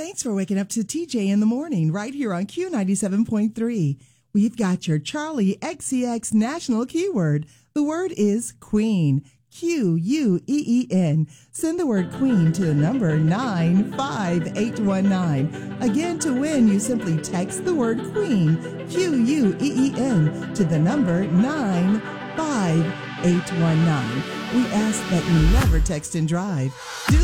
Thanks for waking up to TJ in the morning right here on Q97.3. We've got your Charlie XCX national keyword. The word is queen. Queen. Send the word queen to the number 95819. Again, to win, you simply text the word queen, Queen, to the number 95819. We ask that you never text and drive. Do